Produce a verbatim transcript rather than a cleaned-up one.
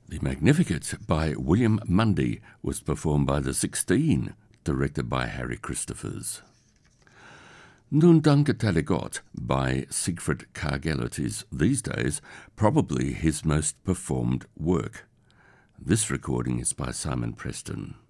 The Magnificat by William Mundy was performed by the Sixteen, directed by Harry Christophers. Nun danke tale Gott by Siegfried Kargelet is, these days, probably his most performed work. This recording is by Simon Preston.